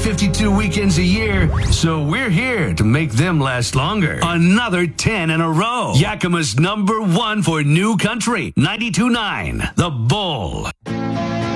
52 weekends a year, so we're here to make them last longer. Another 10 in a row. Yakima's #1 for new country, 92.9, The Bull.